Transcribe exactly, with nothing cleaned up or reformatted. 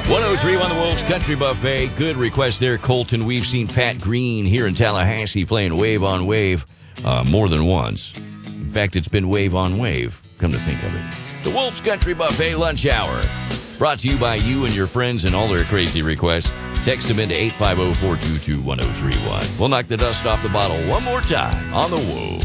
one oh three on the Wolves Country Buffet. Good request there, Colton. We've seen Pat Green here in Tallahassee playing Wave on Wave uh, more than once. In fact, it's been Wave on Wave, come to think of it. The Wolves Country Buffet Lunch Hour. Brought to you by you and your friends and all their crazy requests. Text them into eight five zero, four two two, one zero three one. We'll knock the dust off the bottle one more time on the Wolves.